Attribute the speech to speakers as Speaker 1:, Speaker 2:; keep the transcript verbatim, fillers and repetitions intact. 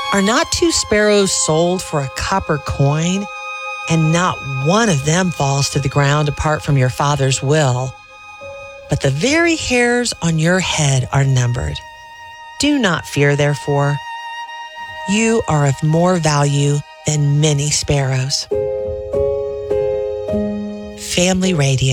Speaker 1: Are not two sparrows sold for a copper coin? And not one of them falls to the ground apart from your Father's will. But the very hairs on your head are numbered. Do not fear, therefore. You are of more value than many sparrows. Family Radio.